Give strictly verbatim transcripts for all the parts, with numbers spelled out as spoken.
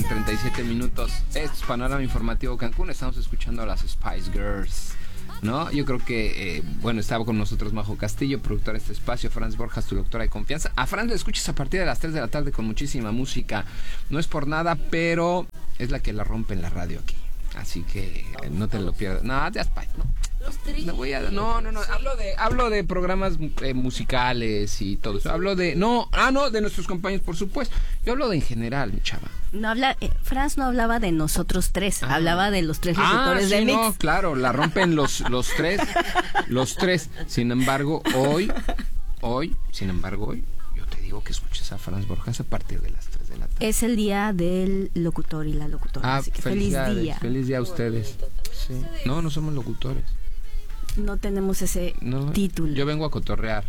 treinta y siete minutos. Esto es Panorama Informativo Cancún. Estamos escuchando a las Spice Girls, ¿no? Yo creo que, eh, bueno, estaba con nosotros Majo Castillo, productora de este espacio, Franz Borjas, tu doctora de confianza. A Franz le escuchas a partir de las tres de la tarde con muchísima música. No es por nada, pero es la que la rompe en la radio aquí. Así que eh, no te lo pierdas. No, de Spice, no. No, voy a, no, no, no, hablo de, hablo de programas eh, musicales y todo eso. Hablo de, no, ah, no, de nuestros compañeros, por supuesto. Yo hablo de en general, mi chava. No habla, eh, Franz no hablaba de nosotros tres, ah. hablaba de los tres locutores ah, sí, del mix. No, claro, la rompen los, los tres, los tres. Sin embargo, hoy, hoy, sin embargo, hoy, yo te digo que escuches a Franz Borjas a partir de las tres de la tarde. Es el día del locutor y la locutora, Ah, así que feliz día. Feliz día a ustedes. Sí. No, no somos locutores. No tenemos ese no, título. Yo vengo a cotorrear.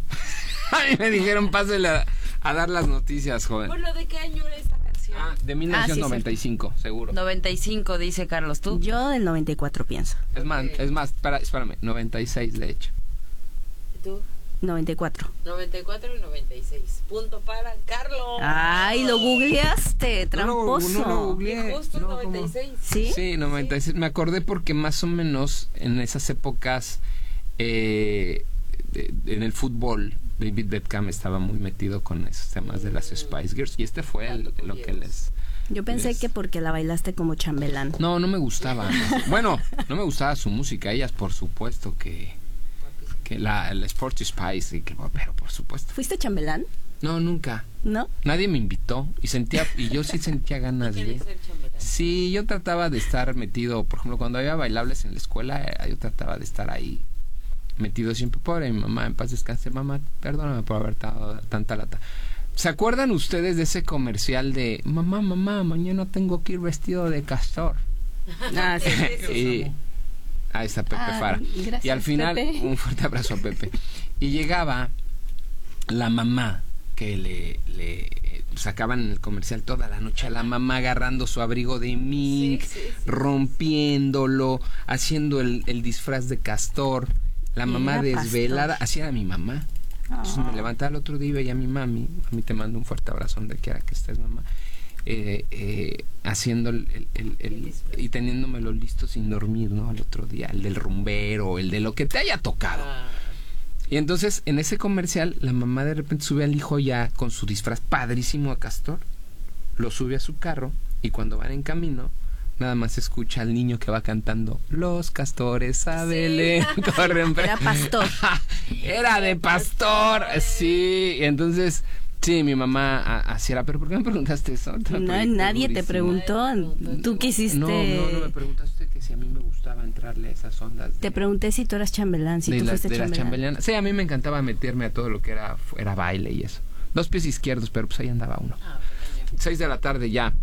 A mí me dijeron, pásale a, a dar las noticias, joven. Bueno, ¿de qué año era esta canción? Ah, de mil novecientos noventa y cinco, ah, sí, seguro. noventa y cinco, dice Carlos, ¿tú? Yo del noventa y cuatro pienso. Es más, okay. es más, para, espérame, noventa y seis de hecho. ¿Y tú? noventa y cuatro. noventa y cuatro y noventa y seis. Punto para Carlos. Ay, lo googleaste, tramposo. No, no, no lo googleé. Justo no, noventa y seis. ¿Sí? Sí, noventa y seis. Sí. Me acordé porque más o menos en esas épocas eh, de, de, en el fútbol David Beckham estaba muy metido con esos temas de las Spice Girls y este fue el, lo que les... Yo pensé les... que porque la bailaste como chambelán. No, no me gustaba. Bueno, no me gustaba su música. Ellas, por supuesto que... La, la Sporty Spice, y que, pero por supuesto. ¿Fuiste chambelán? No, nunca. ¿No? Nadie me invitó y sentía y yo sí sentía ganas de. Ser chambelán? Sí, yo trataba de estar metido, por ejemplo, cuando había bailables en la escuela, yo trataba de estar ahí metido siempre. Pobre mi mamá, en paz descanse, mamá, perdóname por haber dado tanta lata. ¿Se acuerdan ustedes de ese comercial de mamá, mamá, mañana tengo que ir vestido de castor? Ah, sí. y, Ahí está Pepe ah, Fara. Gracias, y al final, Pepe. Un fuerte abrazo a Pepe. Y llegaba la mamá que le, le sacaban en el comercial toda la noche a la mamá agarrando su abrigo de mink, sí, sí, sí. rompiéndolo, haciendo el, el disfraz de castor. La mamá desvelada, así era mi mamá. Oh. Entonces me levantaba el otro día y veía a mi mami. A mí te mando un fuerte abrazo donde quiera que estés, mamá. Eh, eh, haciendo el, el, el, el y teniéndomelo listo sin dormir, ¿no? Al otro día, el del rumbero, el de lo que te haya tocado. Ah. Y entonces en ese comercial la mamá de repente sube al hijo ya con su disfraz padrísimo a castor, lo sube a su carro y cuando van en camino nada más escucha al niño que va cantando los castores a Belén sí. corren. Era pastor. Era de pastor, sí. Y entonces sí, mi mamá así era, pero ¿por qué me preguntaste eso? No, nadie durísima. Te preguntó, ¿tú qué hiciste? No, no, no me preguntaste que si a mí me gustaba entrarle a esas ondas. De, te pregunté si tú eras chambelán, si de tú la, fuiste de chambelán. Las chambelanas. Sí, a mí me encantaba meterme a todo lo que era, era baile y eso. Dos pies izquierdos, pero pues ahí andaba uno. Ah, seis de la tarde ya,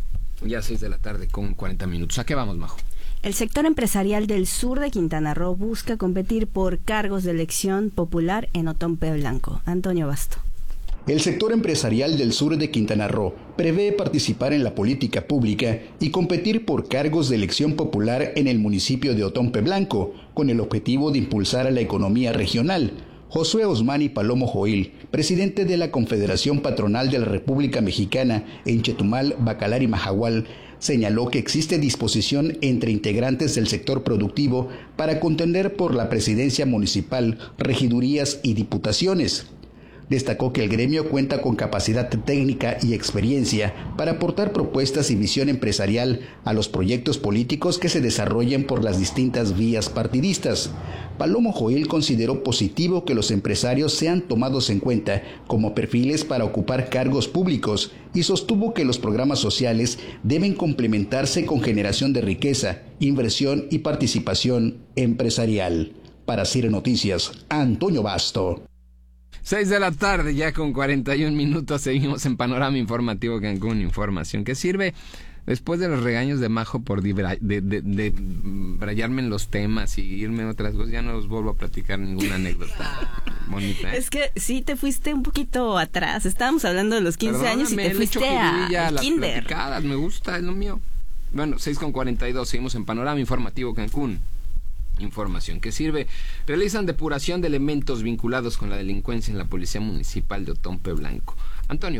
ya seis de la tarde con cuarenta minutos. ¿A qué vamos, Majo? El sector empresarial del sur de Quintana Roo busca competir por cargos de elección popular en Otompe Blanco. Antonio Basto. El sector empresarial del sur de Quintana Roo prevé participar en la política pública y competir por cargos de elección popular en el municipio de Otompe Blanco, con el objetivo de impulsar a la economía regional. Josué Osmani Palomo Joil, presidente de la Confederación Patronal de la República Mexicana en Chetumal, Bacalar y Mahahual, señaló que existe disposición entre integrantes del sector productivo para contender por la presidencia municipal, regidurías y diputaciones. Destacó que el gremio cuenta con capacidad técnica y experiencia para aportar propuestas y visión empresarial a los proyectos políticos que se desarrollen por las distintas vías partidistas. Palomo Joil consideró positivo que los empresarios sean tomados en cuenta como perfiles para ocupar cargos públicos y sostuvo que los programas sociales deben complementarse con generación de riqueza, inversión y participación empresarial. Para C I R Noticias, Antonio Basto. Seis de la tarde, ya con cuarenta y un minutos, seguimos en Panorama Informativo Cancún, información que sirve después de los regaños de Majo por de, de, de, de brayarme en los temas y irme a otras cosas, ya no os vuelvo a platicar ninguna anécdota bonita, ¿eh? Es que sí te fuiste un poquito atrás, estábamos hablando de los quince Perdóname, años y te fuiste a, a las kinder. Platicadas, me gusta, es lo mío. Bueno, seis con cuarenta y dos, seguimos en Panorama Informativo Cancún. Información que sirve. Realizan depuración de elementos vinculados con la delincuencia en la Policía Municipal de Otompe Blanco. Antonio Basto.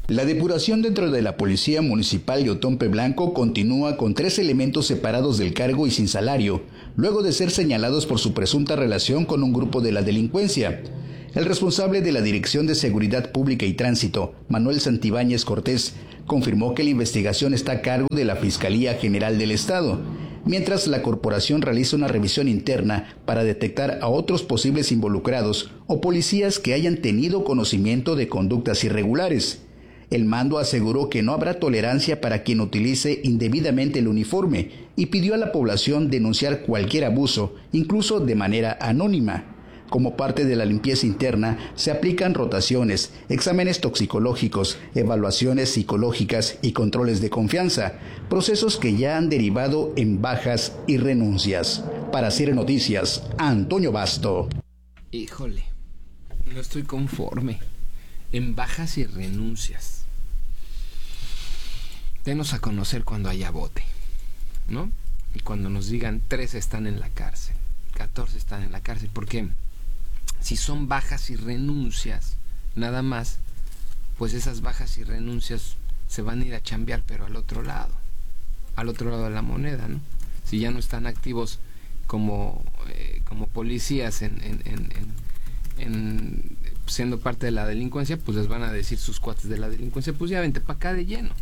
La depuración dentro de la Policía Municipal de Otompe Blanco continúa con tres elementos separados del cargo y sin salario, luego de ser señalados por su presunta relación con un grupo de la delincuencia. El responsable de la Dirección de Seguridad Pública y Tránsito, Manuel Santibáñez Cortés, confirmó que la investigación está a cargo de la Fiscalía General del Estado, mientras la corporación realiza una revisión interna para detectar a otros posibles involucrados o policías que hayan tenido conocimiento de conductas irregulares. El mando aseguró que no habrá tolerancia para quien utilice indebidamente el uniforme y pidió a la población denunciar cualquier abuso, incluso de manera anónima. Como parte de la limpieza interna, se aplican rotaciones, exámenes toxicológicos, evaluaciones psicológicas y controles de confianza, procesos que ya han derivado en bajas y renuncias. Para Cire Noticias, Antonio Basto. Híjole, no estoy conforme. En bajas y renuncias. Denos a conocer cuando haya bote, ¿no? Y cuando nos digan tres están en la cárcel, catorce están en la cárcel, porque si son bajas y renuncias, nada más, pues esas bajas y renuncias se van a ir a chambear, pero al otro lado, al otro lado de la moneda, ¿no? Si ya no están activos como, eh, como policías en, en, en, en, en siendo parte de la delincuencia, pues les van a decir sus cuates de la delincuencia, pues ya vente para acá de lleno.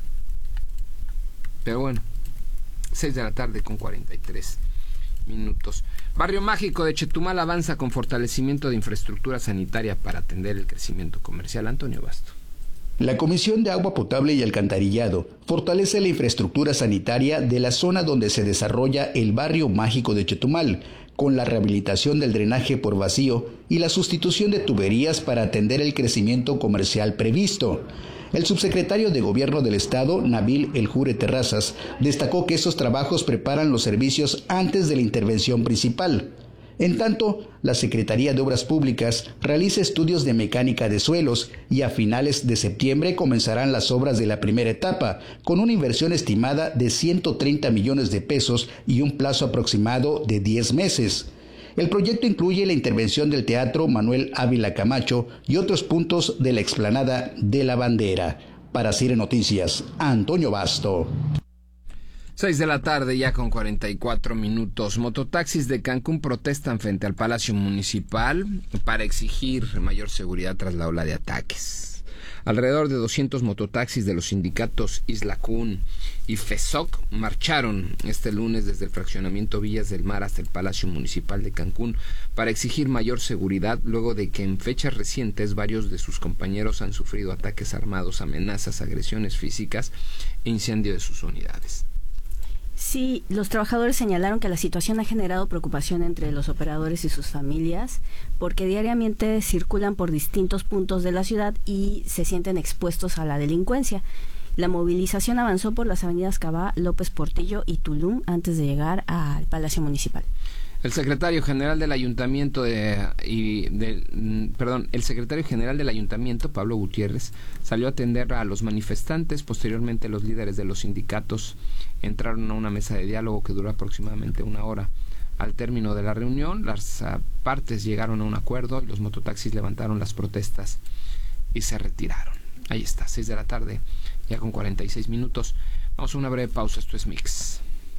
Pero bueno, seis de la tarde con cuarenta y tres minutos. Barrio Mágico de Chetumal avanza con fortalecimiento de infraestructura sanitaria para atender el crecimiento comercial. Antonio Basto. La Comisión de Agua Potable y Alcantarillado fortalece la infraestructura sanitaria de la zona donde se desarrolla el Barrio Mágico de Chetumal, con la rehabilitación del drenaje por vacío y la sustitución de tuberías para atender el crecimiento comercial previsto. El subsecretario de Gobierno del Estado, Nabil El Jure Terrazas, destacó que esos trabajos preparan los servicios antes de la intervención principal. En tanto, la Secretaría de Obras Públicas realiza estudios de mecánica de suelos y a finales de septiembre comenzarán las obras de la primera etapa, con una inversión estimada de ciento treinta millones de pesos y un plazo aproximado de diez meses. El proyecto incluye la intervención del Teatro Manuel Ávila Camacho y otros puntos de la explanada de la Bandera. Para Cire Noticias, Antonio Basto. Seis de la tarde ya con cuarenta y cuatro minutos. Mototaxis de Cancún protestan frente al Palacio Municipal para exigir mayor seguridad tras la ola de ataques. Alrededor de doscientos mototaxis de los sindicatos Islacún y FESOC marcharon este lunes desde el fraccionamiento Villas del Mar hasta el Palacio Municipal de Cancún para exigir mayor seguridad luego de que en fechas recientes varios de sus compañeros han sufrido ataques armados, amenazas, agresiones físicas e incendio de sus unidades. Sí, los trabajadores señalaron que la situación ha generado preocupación entre los operadores y sus familias porque diariamente circulan por distintos puntos de la ciudad y se sienten expuestos a la delincuencia. La movilización avanzó por las avenidas Cabá, López Portillo y Tulum antes de llegar al Palacio Municipal. El secretario general del ayuntamiento de, y de, perdón, el secretario general del ayuntamiento, Pablo Gutiérrez, salió a atender a los manifestantes. Posteriormente, los líderes de los sindicatos entraron a una mesa de diálogo que duró aproximadamente una hora. Al término de la reunión, las uh, partes llegaron a un acuerdo y los mototaxis levantaron las protestas y se retiraron. Ahí está, seis de la tarde, ya con cuarenta y seis minutos. Vamos a una breve pausa, esto es Mix.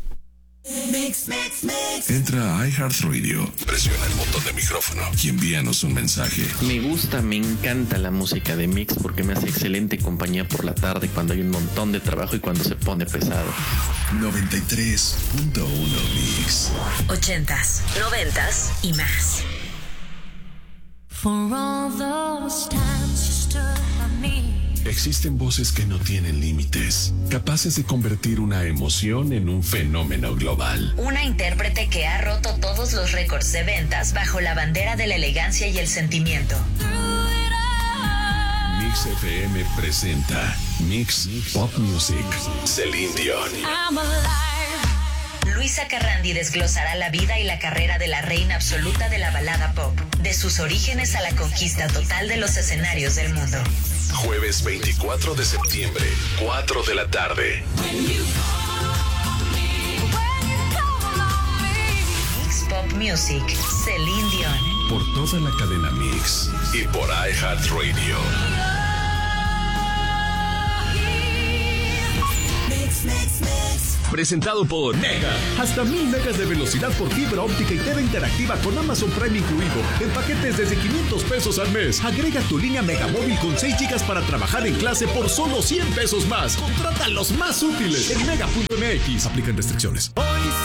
Mix, mix, mix. Entra a iHeartRadio, presiona el botón de micrófono y envíanos un mensaje. Me gusta, me encanta la música de Mix porque me hace excelente compañía por la tarde cuando hay un montón de trabajo y cuando se pone pesado. noventa y tres punto uno Mix. Ochentas, noventas y más. For all those times you stood by me. Existen voces que no tienen límites, capaces de convertir una emoción en un fenómeno global. Una intérprete que ha roto todos los récords de ventas bajo la bandera de la elegancia y el sentimiento. Mix F M presenta Mix Pop Music. Celine Dion. Luisa Carrandi desglosará la vida y la carrera de la reina absoluta de la balada pop, de sus orígenes a la conquista total de los escenarios del mundo. Jueves veinticuatro de septiembre, cuatro de la tarde. Mix Pop Music, Celine Dion. Por toda la cadena Mix y por iHeartRadio. Presentado por Mega. Hasta mil megas de velocidad por fibra óptica y T V interactiva con Amazon Prime incluido. En paquetes desde quinientos pesos al mes. Agrega tu línea Megamóvil con seis gigas para trabajar en clase por solo cien pesos más. Contrata los más útiles en mega punto m x. Aplican restricciones.